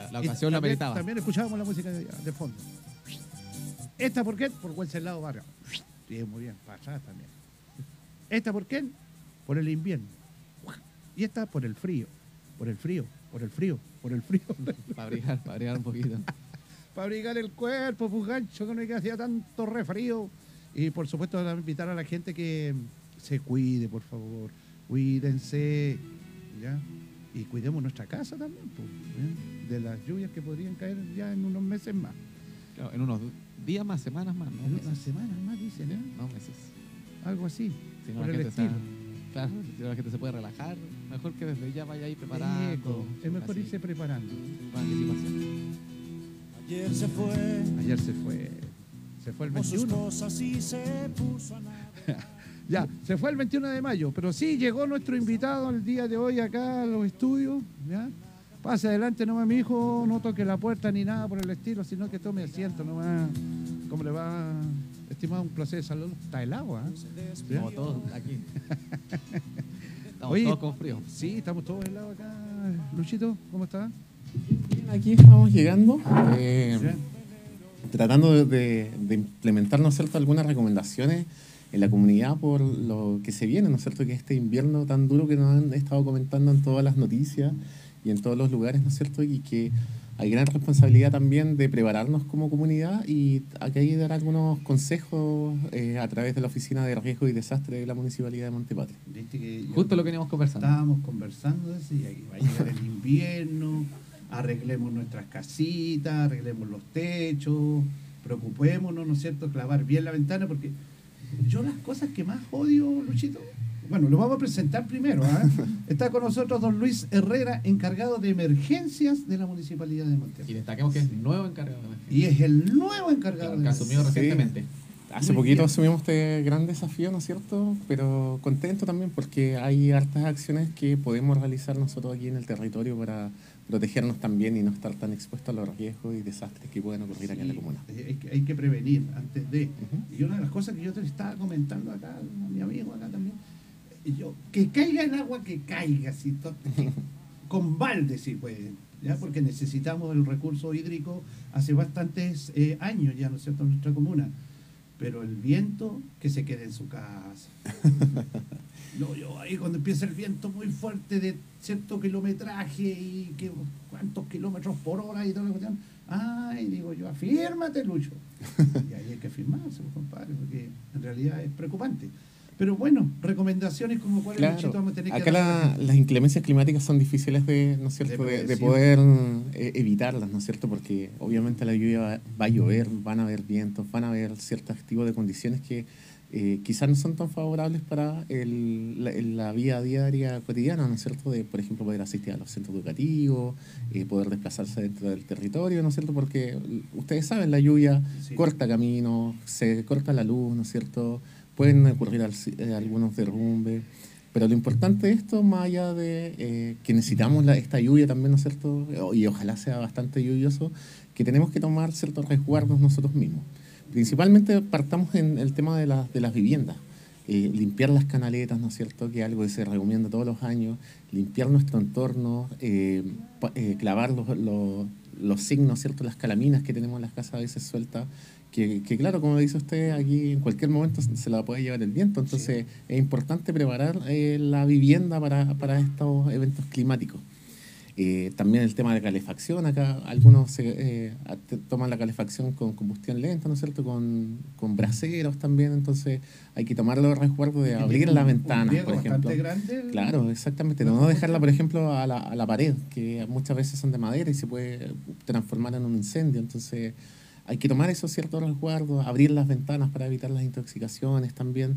La ocasión lo ameritaba. También escuchábamos la música de fondo. ¿Esta por qué? Por Wenceslao Vargas. Sí, muy bien, para atrás también. ¿Esta por qué? Por el invierno. Y esta por el frío. Por el frío, por el frío, por el frío. Para abrigar un poquito. Para abrigar el cuerpo, pues gancho, que no hay que hacía tanto refrío. Y por supuesto, invitar a la gente que se cuide, por favor. Cuídense, ¿ya? Y cuidemos nuestra casa también, pues, ¿eh? De las lluvias que podrían caer ya en unos meses más. Claro, en unos días más, semanas más, ¿no? En unas semanas más, dicen, ¿eh? No, meses. Algo así, Si no, por la el gente estilo. claro, si la gente se puede relajar, mejor que desde ya vaya ahí preparando. Eco, es mejor así, irse preparando. con anticipación. Ayer se fue. Ayer se fue. Se fue el Con sus 21. cosas y se puso a nada. Ya, se fue el 21 de mayo, pero sí llegó nuestro invitado el día de hoy acá a los estudios, ¿ya? Pase adelante nomás, mi hijo, no toque la puerta ni nada por el estilo, sino que tome asiento nomás. ¿Cómo le va, estimado? Un placer, saludos. Está el agua, ¿eh? ¿Ya? Como todos aquí. Estamos Oye, todos con frío. Sí, estamos todos helados acá. Luchito, ¿cómo está? Bien, aquí estamos llegando, ¿Ya? tratando de implementar, ¿no es cierto?, algunas recomendaciones en la comunidad por lo que se viene, ¿no es cierto?, que este invierno tan duro que nos han estado comentando en todas las noticias y en todos los lugares, ¿no es cierto?, y que hay gran responsabilidad también de prepararnos como comunidad y aquí hay que dar algunos consejos a través de la Oficina de Riesgo y Desastre de la Municipalidad de Montepatria. Viste que Justo lo que veníamos conversando. estábamos conversando de eso y ahí va a llegar el invierno, arreglemos nuestras casitas, arreglemos los techos, preocupémonos, ¿no es cierto?, clavar bien la ventana, porque yo las cosas que más odio, Luchito, bueno, lo vamos a presentar primero, ¿eh? Está con nosotros don Luis Herrera, encargado de emergencias de la Municipalidad de Y Montepatria. destaquemos que es nuevo encargado de emergencia. Y es el nuevo encargado Que asumió Sí. recientemente. Hace Muy poquito bien. asumimos este gran desafío, ¿no es cierto? Pero contento también porque hay hartas acciones que podemos realizar nosotros aquí en el territorio para protegernos también y no estar tan expuestos a los riesgos y desastres que pueden ocurrir aquí en la comuna. Hay que prevenir antes de. Ujú. Y una de las cosas que yo te estaba comentando acá, a mi amigo acá también, que caiga el agua, que caiga, así, con balde si puede, ¿ya? Porque necesitamos el recurso hídrico hace bastantes años ya, ¿no es cierto?, en nuestra comuna. Pero el viento, que se quede en su casa. No, yo ahí cuando empieza el viento muy fuerte de cierto kilometraje y que cuántos kilómetros por hora y toda la cuestión, ay, digo yo, afírmate, Lucho. Y ahí hay que firmarse, pues, compadre, porque en realidad es preocupante. Pero bueno, recomendaciones como cuáles, Claro, Luchito, vamos a tener que acá dar a la gente. las inclemencias climáticas son difíciles de, ¿no es cierto?, de predecir. poder evitarlas, ¿no es cierto? Porque obviamente la lluvia va a llover, van a haber vientos, van a haber ciertos tipos de condiciones que quizás no son tan favorables para la vida diaria cotidiana, ¿no es cierto?, de, por ejemplo, poder asistir a los centros educativos, poder desplazarse dentro del territorio, ¿no es cierto?, porque ustedes saben, la lluvia Sí. corta caminos, se corta la luz, ¿no es cierto?, pueden ocurrir algunos derrumbes, pero lo importante de esto, más allá de que necesitamos esta lluvia también, ¿no es cierto?, y ojalá sea bastante lluvioso, que tenemos que tomar ciertos resguardos nosotros mismos. Principalmente partamos en el tema de las viviendas. Limpiar las canaletas, ¿no es cierto?, que es algo que se recomienda todos los años, limpiar nuestro entorno, clavar los signos, ¿cierto?, las calaminas que tenemos en las casas a veces sueltas, que claro, como dice usted, aquí en cualquier momento se la puede llevar el viento, entonces es importante preparar la vivienda para estos eventos climáticos. También el tema de calefacción, acá algunos toman la calefacción con combustión lenta, ¿no es cierto?, con braseros también, entonces hay que tomar los resguardos de abrir las ventanas, por ejemplo. Grande, Claro, exactamente, no dejarla, por ejemplo, a la pared, que muchas veces son de madera y se puede transformar en un incendio, entonces hay que tomar esos ciertos resguardos, abrir las ventanas para evitar las intoxicaciones también,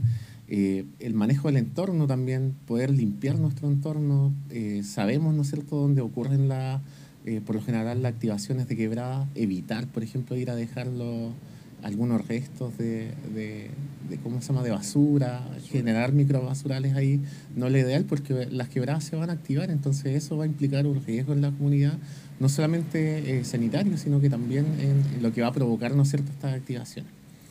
el manejo del entorno también, poder limpiar nuestro entorno, sabemos, ¿no es cierto?, dónde ocurren por lo general las activaciones de quebrada, evitar, por ejemplo, ir a dejar algunos restos de ¿cómo se llama?, de basura, generar microbasurales ahí, no es lo ideal porque las quebradas se van a activar, entonces eso va a implicar un riesgo en la comunidad, no solamente sanitario, sino que también en lo que va a provocar, ¿no es cierto?, estas activaciones.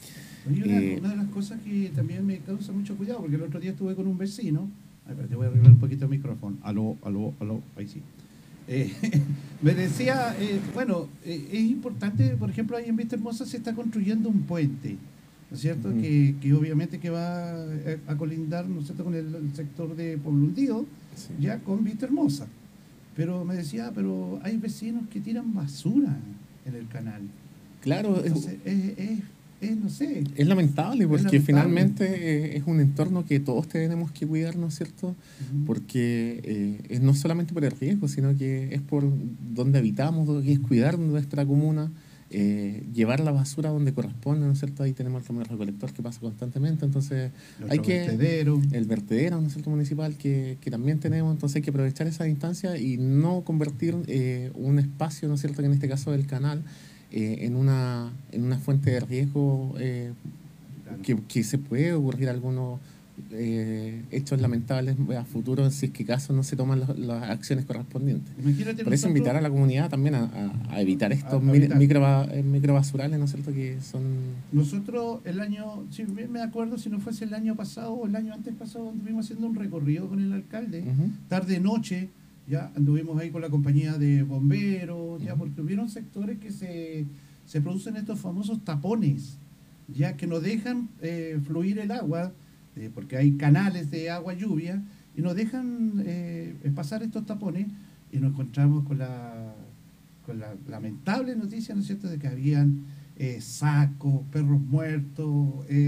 Oye, una de las cosas que también me causa mucho cuidado, porque el otro día estuve con un vecino, ay, pero te voy a arreglar un poquito el micrófono, aló, ahí sí. Eh, me decía, bueno, es importante, por ejemplo, ahí en Vista Hermosa se está construyendo un puente, ¿no es cierto? Ujú. Que obviamente que va a colindar, ¿no es cierto?, con el sector de Pueblo Hundido, Sí. ya con Vista Hermosa. Pero me decía, pero hay vecinos que tiran basura en el canal. Claro, Entonces, no sé, es lamentable porque lamentable. finalmente es un entorno que todos tenemos que cuidar, ¿no es cierto? Ujú. Porque es no solamente por el riesgo, sino que es por donde habitamos, y es cuidar nuestra comuna, llevar la basura donde corresponde, ¿no es cierto? Ahí tenemos el camión recolector que pasa constantemente, entonces hay Nuestro que... vertedero. El vertedero, ¿no es cierto?, municipal que también tenemos, entonces hay que aprovechar esa distancia y no convertir un espacio, ¿no es cierto?, que en este caso el canal, en una fuente de riesgo, Claro. que se puede ocurrir algunos hechos lamentables a futuro si es que caso no se toman las acciones correspondientes. Imagínate Por eso nosotros, invitar a la comunidad también a evitar estos a evitar. microbasurales, ¿no es cierto?, que son... Nosotros el año, si bien me acuerdo, si no fuese el año pasado o el año antes pasado, anduvimos haciendo un recorrido con el alcalde, Ujú. tarde-noche, ya anduvimos ahí con la compañía de bomberos, ya Ujú. porque hubieron sectores que se producen estos famosos tapones, ya que no dejan fluir el agua, porque hay canales de agua lluvia, y nos dejan pasar estos tapones y nos encontramos con la lamentable noticia, ¿no es cierto?, de que habían sacos, perros muertos,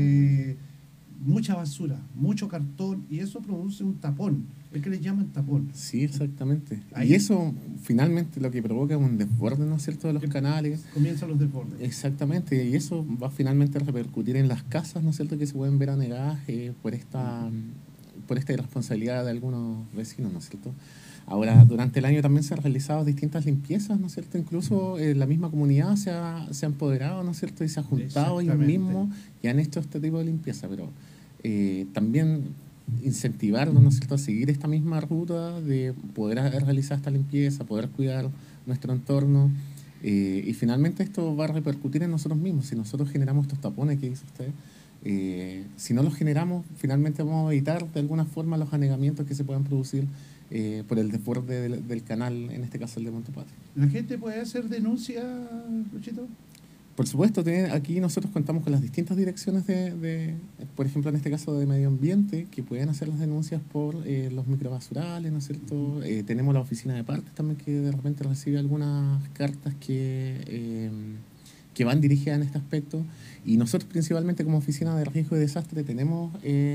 mucha basura, mucho cartón, y eso produce un tapón, es que le llaman tapón. Sí, exactamente. Ahí. Y eso finalmente lo que provoca es un desborde, ¿no es cierto?, de los canales. Comienzan los desbordes. Exactamente, y eso va finalmente a repercutir en las casas, ¿no es cierto?, que se pueden ver anegadas por esta irresponsabilidad de algunos vecinos, ¿no es cierto? Ahora, durante el año también se han realizado distintas limpiezas, ¿no es cierto? Incluso la misma comunidad se ha empoderado, ¿no es cierto?, y se ha juntado ellos Exactamente. mismos y han hecho este tipo de limpieza, pero también incentivarlos, ¿no es cierto?, a seguir esta misma ruta de poder realizar esta limpieza, poder cuidar nuestro entorno. Y finalmente esto va a repercutir en nosotros mismos. Si nosotros generamos estos tapones que dice usted, si no los generamos, finalmente vamos a evitar de alguna forma los anegamientos que se puedan producir por el desborde del canal, en este caso el de Montepatria. ¿La gente puede hacer denuncia, Luchito? Por supuesto, aquí nosotros contamos con las distintas direcciones por ejemplo, en este caso de medio ambiente, que pueden hacer las denuncias por los microbasurales, ¿no es cierto? Tenemos la oficina de partes también, que de repente recibe algunas cartas que van dirigidas en este aspecto. Y nosotros principalmente como oficina de riesgo y desastre tenemos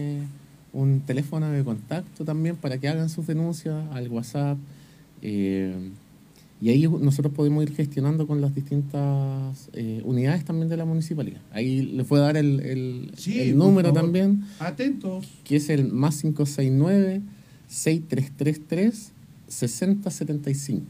un teléfono de contacto también para que hagan sus denuncias al WhatsApp. Y ahí nosotros podemos ir gestionando con las distintas unidades también de la municipalidad. Ahí les puedo dar el número también, atentos, que es el más 569-6333-6075.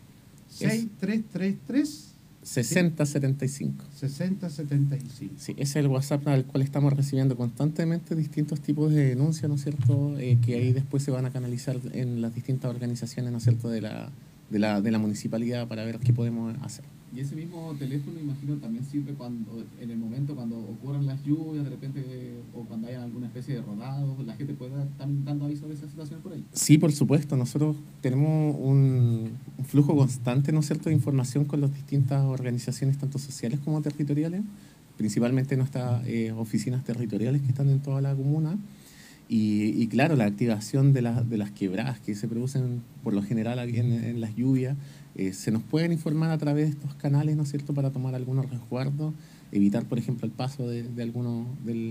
6333 6075. 6075. Sí, ese es el WhatsApp al cual estamos recibiendo constantemente distintos tipos de denuncias, ¿no es cierto?, que ahí después se van a canalizar en las distintas organizaciones, ¿no es cierto?, de la municipalidad, para ver qué podemos hacer. Y ese mismo teléfono, imagino, también sirve en el momento cuando ocurran las lluvias, de repente, o cuando haya alguna especie de rodado, la gente puede estar dando aviso de esa situación por ahí. Sí, por supuesto. Nosotros tenemos un flujo constante, ¿no es cierto?, de información con las distintas organizaciones, tanto sociales como territoriales, principalmente nuestras oficinas territoriales que están en toda la comuna. Y claro, la activación de las quebradas que se producen por lo general en las lluvias, se nos pueden informar a través de estos canales, ¿no es cierto?, para tomar algunos resguardos, evitar, por ejemplo, el paso de algunos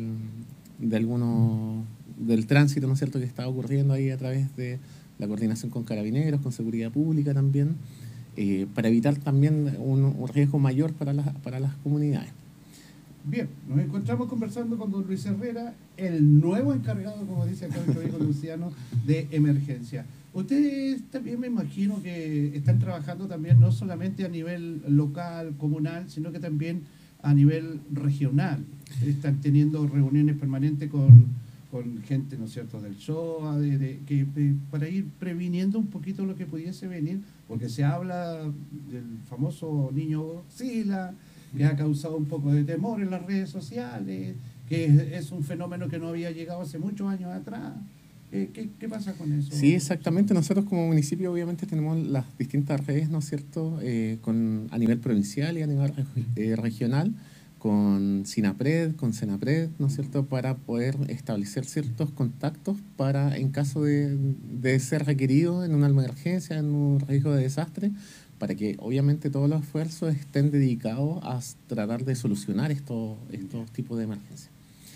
del tránsito, ¿no es cierto?, que está ocurriendo ahí a través de la coordinación con carabineros, con seguridad pública también, para evitar también un riesgo mayor para las comunidades. Bien, nos encontramos conversando con don Luis Herrera, el nuevo encargado, como dice acá nuestro amigo Luciano, de emergencia. Ustedes también me imagino que están trabajando también no solamente a nivel local, comunal, sino que también a nivel regional. Están teniendo reuniones permanentes con gente, ¿no es cierto?, del SOA, para ir previniendo un poquito lo que pudiese venir, porque se habla del famoso niño Godzilla, que ha causado un poco de temor en las redes sociales, que es un fenómeno que no había llegado hace muchos años atrás. ¿Qué pasa con eso? Sí, exactamente. Nosotros como municipio obviamente tenemos las distintas redes, ¿no es cierto?, a nivel provincial y a nivel regional, con SINAPRED, con CENAPRED, ¿no es cierto?, para poder establecer ciertos contactos para, en caso de ser requerido en una emergencia, en un riesgo de desastre, para que obviamente todos los esfuerzos estén dedicados a tratar de solucionar estos tipos de emergencias.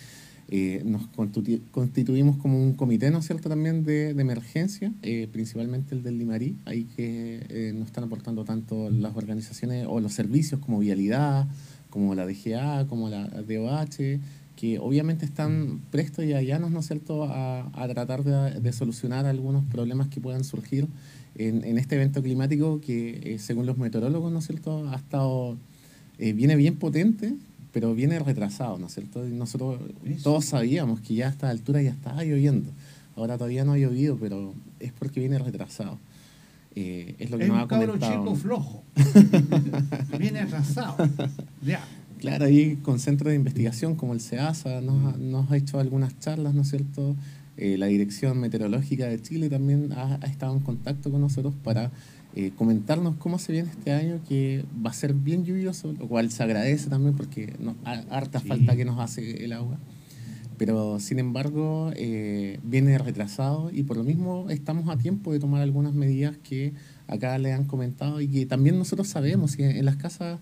Nos constituimos como un comité, ¿no es cierto?, también de emergencia, principalmente el del Limarí, ahí que nos están aportando tanto las organizaciones o los servicios como Vialidad, como la DGA, como la DOH, que obviamente están prestos y allanos, ¿no es cierto?, a tratar de solucionar algunos problemas que puedan surgir en este evento climático que, según los meteorólogos, ¿no es cierto?, ha estado, viene bien potente, pero viene retrasado, ¿no es cierto? Y nosotros todos sabíamos que ya a esta altura ya estaba lloviendo. Ahora todavía no ha llovido, pero es porque viene retrasado. Es lo que nos ha comentado. Es un cabro chico flojo. Viene atrasado. Ya. Claro, ahí con centros de investigación como el CEASA nos ha hecho algunas charlas, ¿no es cierto? La Dirección Meteorológica de Chile también ha estado en contacto con nosotros para comentarnos cómo se viene este año, que va a ser bien lluvioso, lo cual se agradece también porque harta falta que nos hace el agua. Pero sin embargo viene retrasado y por lo mismo estamos a tiempo de tomar algunas medidas que acá le han comentado y que también nosotros sabemos, y en las casas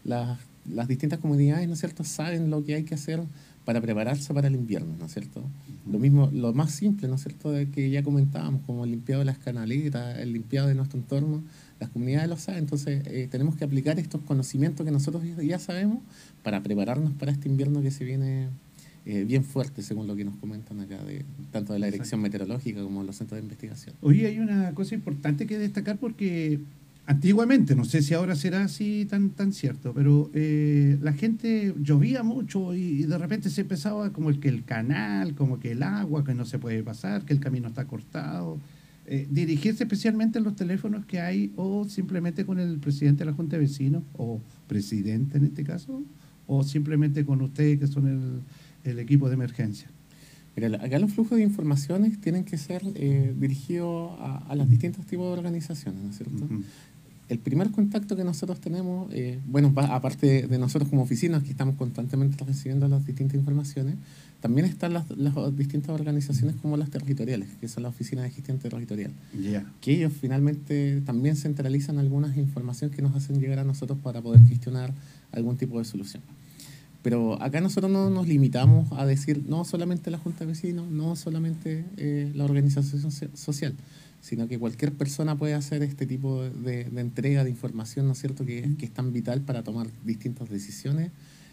las distintas comunidades, ¿no es cierto?, saben lo que hay que hacer para prepararse para el invierno, ¿no es cierto? Lo mismo, lo más simple, ¿no es cierto?, de que ya comentábamos, como el limpiado de las canaletas, el limpiado de nuestro entorno, las comunidades lo saben, entonces tenemos que aplicar estos conocimientos que nosotros ya sabemos para prepararnos para este invierno que se viene bien fuerte, según lo que nos comentan acá, tanto de la Dirección Meteorológica como de los centros de investigación. Oye, hay una cosa importante que destacar porque antiguamente, no sé si ahora será así tan cierto, pero la gente llovía mucho y de repente se empezaba como el canal, como que el agua, que no se puede pasar, que el camino está cortado. Dirigirse especialmente en los teléfonos que hay o simplemente con el presidente de la Junta de Vecinos o presidente en este caso o simplemente con ustedes que son el equipo de emergencia. Mira, acá los flujos de informaciones tienen que ser dirigidos a los distintos tipos de organizaciones, ¿no es cierto? Uh-huh. El primer contacto que nosotros tenemos, aparte de nosotros como oficinas que estamos constantemente recibiendo las distintas informaciones, también están las distintas organizaciones como las territoriales, que son las oficinas de gestión territorial, que ellos finalmente también centralizan algunas informaciones que nos hacen llegar a nosotros para poder gestionar algún tipo de solución. Pero acá nosotros no nos limitamos a decir no solamente la Junta de Vecinos, no solamente la organización social, sino que cualquier persona puede hacer este tipo de entrega de información, ¿no es cierto?, que es tan vital para tomar distintas decisiones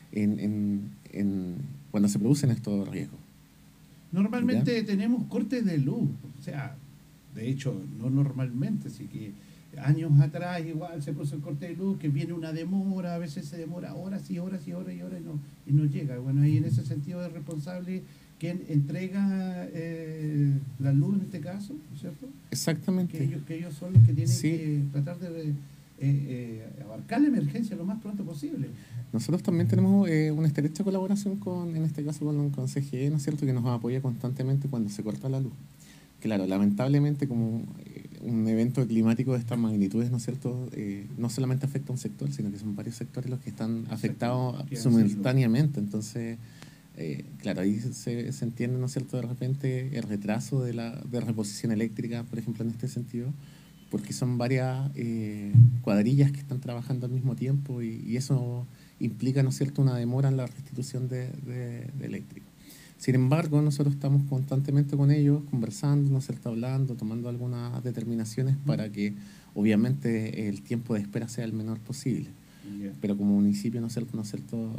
cuando se producen estos riesgos. Normalmente ¿Ya? tenemos cortes de luz, o sea, de hecho, no normalmente, así que años atrás igual se puso el corte de luz, que viene una demora, a veces se demora horas y horas y horas y horas y no llega. Bueno, ahí en ese sentido es responsable quien entrega la luz en este caso, ¿cierto? Exactamente. Que ellos son los que tienen Sí. que tratar de abarcar la emergencia lo más pronto posible. Nosotros también tenemos una estrecha colaboración en este caso con CGE, ¿no es cierto?, que nos apoya constantemente cuando se corta la luz. Claro, lamentablemente como un evento climático de estas magnitudes, ¿no es cierto?, no solamente afecta a un sector, sino que son varios sectores los que están afectados simultáneamente. Entonces, claro, ahí se entiende, ¿no es cierto?, de repente el retraso de reposición eléctrica, por ejemplo, en este sentido, porque son varias cuadrillas que están trabajando al mismo tiempo y eso implica, ¿no es cierto?, una demora en la restitución de eléctrico. Sin embargo, nosotros estamos constantemente con ellos, conversando, ¿no es cierto?, hablando, tomando algunas determinaciones para que, obviamente, el tiempo de espera sea el menor posible. Yeah. Pero como municipio, ¿no es cierto?,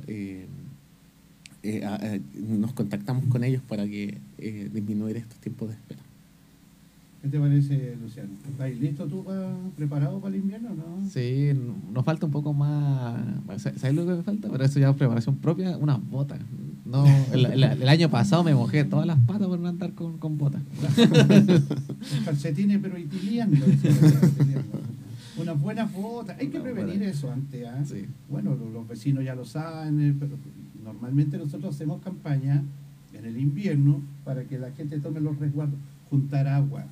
nos contactamos con ellos para que disminuir estos tiempos de espera. ¿Qué te parece, Luciano? ¿Estás listo tú preparado para el invierno o no? Sí, nos falta un poco más. ¿Sabes lo que me falta? Pero eso ya es preparación propia, unas botas. No, el año pasado me mojé todas las patas por no andar con botas. Calcetines, pero italianos. Unas buenas botas. Hay que prevenir eso antes. ¿Eh? Sí. Bueno, los vecinos ya lo saben, pero normalmente nosotros hacemos campaña en el invierno para que la gente tome los resguardos. juntar agua,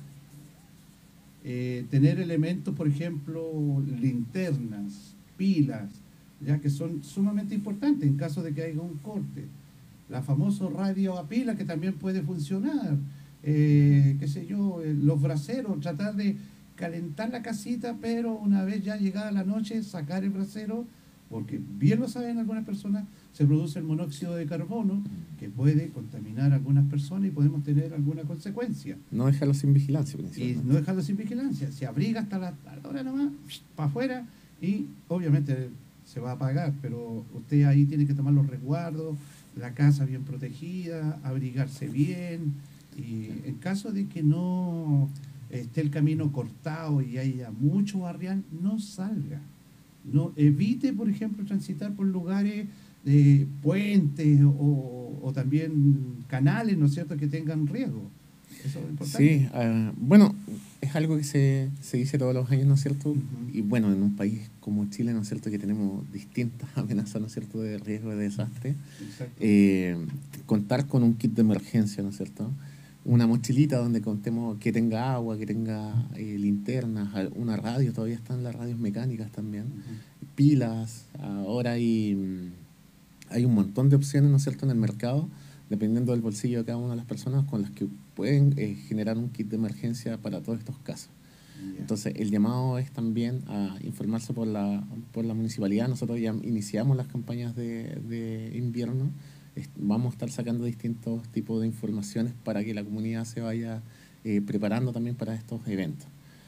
tener elementos, por ejemplo, linternas, pilas, ya que son sumamente importantes en caso de que haya un corte. La famosa radio a pila que también puede funcionar, qué sé yo, los braseros, tratar de calentar la casita, pero una vez ya llegada la noche, sacar el brasero, porque bien lo saben algunas personas, se produce el monóxido de carbono que puede contaminar a algunas personas y podemos tener alguna consecuencia. No dejarlo sin vigilancia, Y principalmente. no dejarlo sin vigilancia, se abriga hasta la hora nomás, para afuera, y obviamente se va a apagar, pero usted ahí tiene que tomar los resguardos, la casa bien protegida, abrigarse bien, y en caso de que no esté el camino cortado y haya mucho barrial, no salga. No, evite, por ejemplo, transitar por lugares de puentes o también canales, ¿no es cierto?, que tengan riesgo. Eso es importante. Sí, bueno, es algo que se dice todos los años, ¿no es cierto? Ujú. Y bueno, en un país como Chile, ¿no es cierto?, que tenemos distintas amenazas, ¿no es cierto?, de riesgo de desastre. Exacto. Contar con un kit de emergencia, ¿no es cierto? Una mochilita donde contemos que tenga agua, que tenga linternas, una radio, todavía están las radios mecánicas también, Ujú. pilas, ahora hay un montón de opciones, ¿no es cierto?, en el mercado, dependiendo del bolsillo de cada una de las personas, con las que pueden generar un kit de emergencia para todos estos casos. Ya. Entonces, el llamado es también a informarse por la municipalidad. Nosotros ya iniciamos las campañas de invierno. Vamos a estar sacando distintos tipos de informaciones para que la comunidad se vaya preparando también para estos eventos.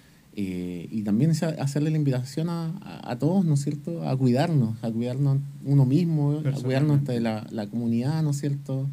Y también es hacerle la invitación a todos, ¿no es cierto?, a cuidarnos uno mismo, a cuidarnos entre la comunidad, ¿no es cierto?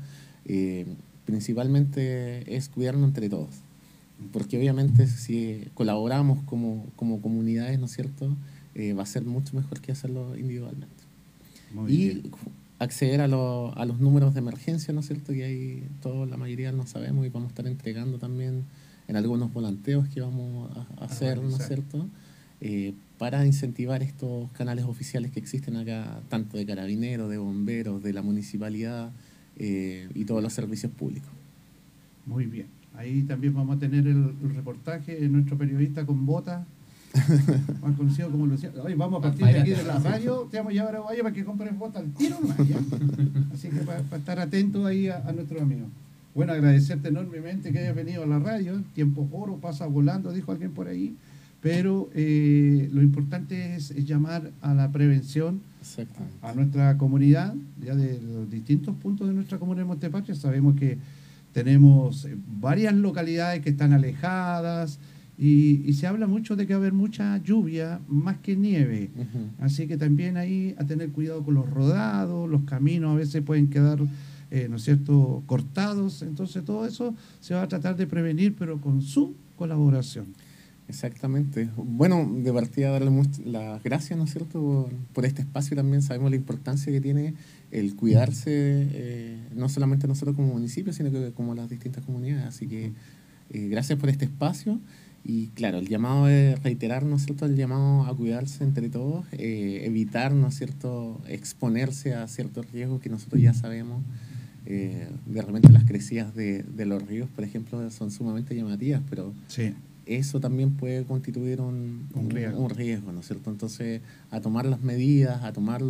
Principalmente es cuidarnos entre todos. Porque obviamente si colaboramos como comunidades, ¿no es cierto?, va a ser mucho mejor que hacerlo individualmente. Muy Y bien. acceder a los números de emergencia, ¿no es cierto?, que hay la mayoría no sabemos, y vamos a estar entregando también en algunos volanteos que vamos a hacer, ¿no es realizar. cierto?, para incentivar estos canales oficiales que existen acá, tanto de carabineros, de bomberos, de la municipalidad y todos los servicios públicos. Muy bien. Ahí también vamos a tener el reportaje de nuestro periodista con botas, más conocido como Luciano. Hoy vamos a partir de aquí de la radio, te vamos a llevar a Valle para que compres botas al tiro nomás, ¿ya? Así que para estar atentos ahí a nuestros amigos. Bueno, agradecerte enormemente que hayas venido a la radio. El tiempo es oro, pasa volando, dijo alguien por ahí. Pero lo importante es llamar a la prevención Exactamente. a nuestra comunidad, ya de los distintos puntos de nuestra comunidad de Montepatria. Sabemos que tenemos varias localidades que están alejadas y se habla mucho de que va a haber mucha lluvia, más que nieve. Ujú. Así que también ahí a tener cuidado con los rodados, los caminos a veces pueden quedar, ¿no es cierto?, cortados. Entonces todo eso se va a tratar de prevenir, pero con su colaboración. Exactamente. Bueno, de partida darle las gracias, ¿no es cierto?, por este espacio también. Sabemos la importancia que tiene el cuidarse, no solamente nosotros como municipio, sino que como las distintas comunidades. Así que gracias por este espacio. Y claro, el llamado es reiterar, ¿no es cierto?, el llamado a cuidarse entre todos, evitar, ¿no es cierto?, exponerse a ciertos riesgos que nosotros ya sabemos. De repente las crecidas de los ríos, por ejemplo, son sumamente llamativas, pero Sí. eso también puede constituir un riesgo, ¿no es cierto? Entonces, a tomar las medidas, a tomar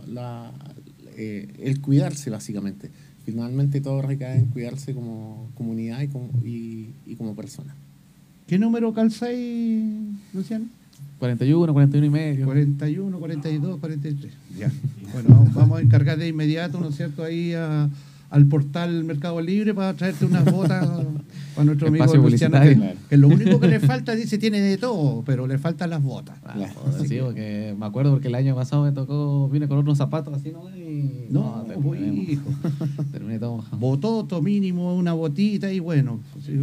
el cuidarse, básicamente. Finalmente todo recae en cuidarse como comunidad y como persona. ¿Qué número calzáis, Luciano? 41, 41 y medio. 41, 42, 43. Ya. Bueno, vamos a encargar de inmediato, ¿no es cierto?, ahí al portal Mercado Libre para traerte unas botas para nuestro amigo Espacio Luciano, publicitario. que lo único que le falta, dice, tiene de todo, pero le faltan las botas. Sí, porque me acuerdo porque el año pasado me tocó, vine con otros zapatos así, ¿no? Y No, terminé, hijo. terminé todo mojado. Bototo mínimo, una botita y bueno. Sí.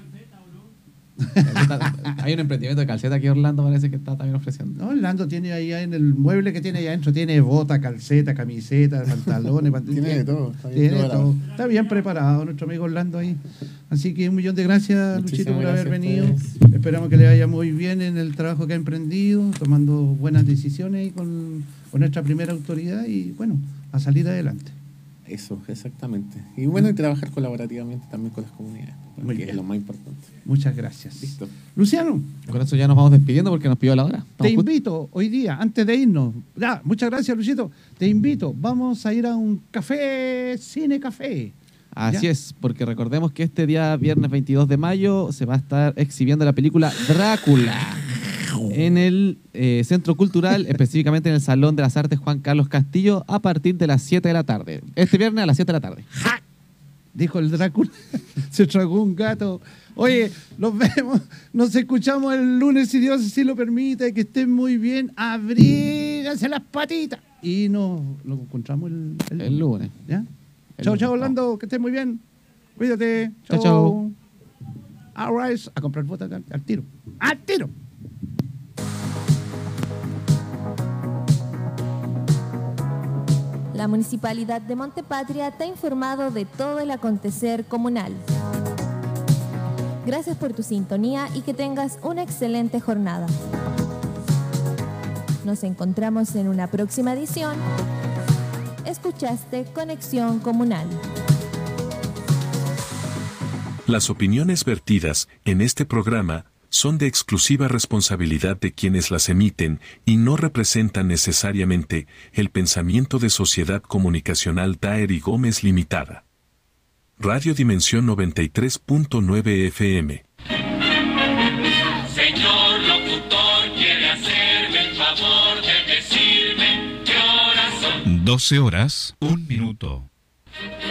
Hay un emprendimiento de calceta aquí en Orlando, parece que está también ofreciendo. No, Orlando tiene ahí en el mueble que tiene ahí adentro, tiene bota, calceta, camiseta, pantalones, Tiene de todo. Está bien Tiene preparado. todo. Está bien preparado nuestro amigo Orlando ahí. Así que 1.000.000 de gracias, Muchísimas Luchito, por haber gracias a venido. ustedes. Esperamos que le vaya muy bien en el trabajo que ha emprendido, tomando buenas decisiones ahí con nuestra primera autoridad y bueno, a salir adelante. Eso, exactamente. Y bueno, y trabajar colaborativamente también con las comunidades, Muy que bien. es lo más importante. Muchas gracias. Listo. Luciano, Con eso ya nos vamos despidiendo porque nos pidió la hora. te Estamos justo- invito hoy día, antes de irnos. Ya, muchas gracias, Luisito. Te invito, vamos a ir a un café, cine café. Así ¿Ya? es, porque recordemos que este día, viernes 22 de mayo, se va a estar exhibiendo la película Drácula en el Centro Cultural, específicamente en el Salón de las Artes Juan Carlos Castillo, a partir de las 7 de la tarde. Este viernes a las 7 de la tarde. Dijo el Drácula, se tragó un gato. Oye, nos vemos, nos escuchamos el lunes, si Dios así lo permite, que estén muy bien, abríganse las patitas. Y nos encontramos El lunes. ¿Ya? El Chao, lunes, chao, Orlando, que estés muy bien. Cuídate. Chao, chao. All right, a comprar botas al tiro. ¡Al tiro! La Municipalidad de Montepatria te ha informado de todo el acontecer comunal. Gracias por tu sintonía y que tengas una excelente jornada. Nos encontramos en una próxima edición. Escuchaste Conexión Comunal. Las opiniones vertidas en este programa son de exclusiva responsabilidad de quienes las emiten y no representan necesariamente el pensamiento de Sociedad Comunicacional Daer y Gómez Limitada. Radio Dimensión 93.9 FM. Señor locutor, quiere hacerme el favor de decirme qué horas son. 12 horas, 1 minuto.